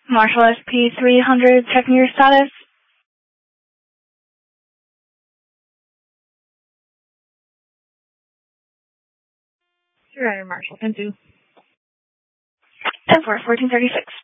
Marshall SP-300, checking your status. Surrender, Marshall. 10-2. 10-4, 1436.